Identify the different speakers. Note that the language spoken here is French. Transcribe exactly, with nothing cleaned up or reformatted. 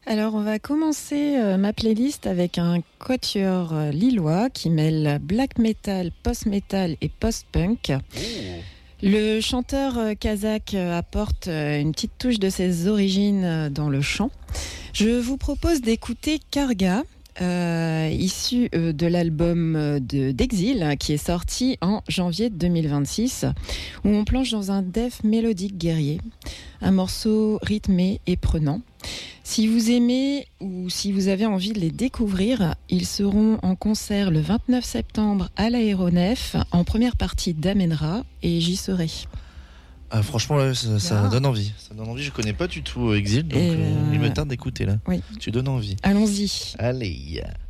Speaker 1: Alors, on va commencer euh, ma playlist avec un quatuor euh, lillois qui mêle black metal, post-metal et post-punk.
Speaker 2: Oh.
Speaker 1: Le chanteur euh, kazakh euh, apporte euh, une petite touche de ses origines euh, dans le chant. Je vous propose d'écouter Karga, euh, issu euh, de l'album euh, de, d'Exil, qui est sorti en janvier deux mille vingt-six, où on plonge dans un death mélodique guerrier, un morceau rythmé et prenant. Si vous aimez ou si vous avez envie de les découvrir, ils seront en concert le vingt-neuf septembre à l'Aéronef, en première partie d'Amenra, et j'y serai.
Speaker 2: Ah, franchement, là, ça, ça
Speaker 1: Ah.
Speaker 2: donne envie. Ça donne envie. Je connais pas du tout euh, Exil, donc
Speaker 1: Et
Speaker 2: euh,
Speaker 1: euh,
Speaker 2: il me tarde d'écouter là.
Speaker 1: Oui.
Speaker 2: Tu donnes envie.
Speaker 1: Allons-y.
Speaker 2: Allez.